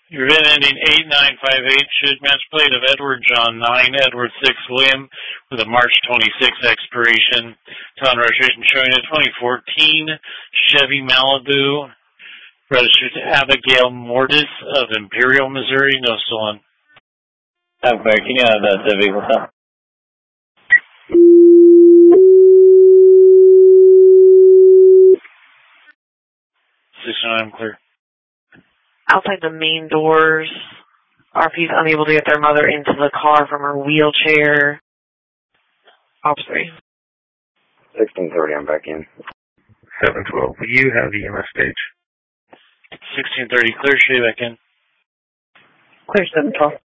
Your VIN ending 8958 should match plate of Edward John 9, Edward 6 William, with a March 26 expiration. Town registration showing a 2014 Chevy Malibu, registered to Abigail Mortis of Imperial, Missouri. No stolen. I'm clear. Can you have the vehicle stop? 69, I'm clear. Outside the main doors, RP's unable to get their mother into the car from her wheelchair. Sorry. 1630, I'm back in. 712, will you have the EMS stage? 1630, clear, stay back in. Clear 712.